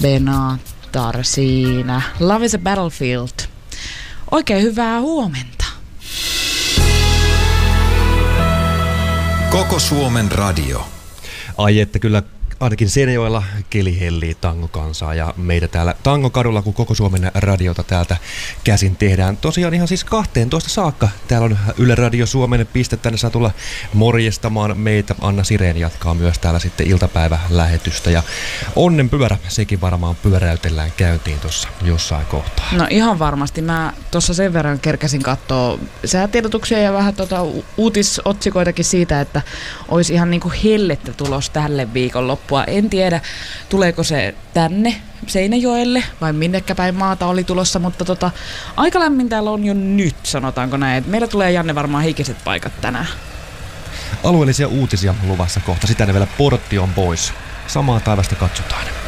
Benatar siinä. Love is a Battlefield. Oikein hyvää huomenta. Koko Suomen radio. Ai että kyllä ainakin Seinäjoella keli hellii tangokansaa ja meitä täällä Tangokadulla, kun Koko Suomen radiota täältä käsin tehdään. Tosiaan ihan siis 12 saakka. Täällä on Yle Radio Suomen piste. Tänne saa tulla morjestamaan meitä. Anna Sireen jatkaa myös täällä sitten iltapäivälähetystä. Ja onnen pyörä, sekin varmaan pyöräytellään käyntiin tuossa jossain kohtaa. No ihan varmasti. Mä tuossa sen verran kerkäsin katsoa säätiedotuksia ja vähän uutisotsikoitakin siitä, että olisi ihan niinku hellettä tulos tälle viikonloppuun. En tiedä, tuleeko se tänne Seinäjoelle vai minnekä päin maata oli tulossa, mutta aika lämmin täällä on jo nyt, sanotaanko näin. Meillä tulee, Janne, varmaan hikiset paikat tänään. Alueellisia uutisia luvassa kohta. Sitä ne vielä portti on pois. Samaa taivasta katsotaan.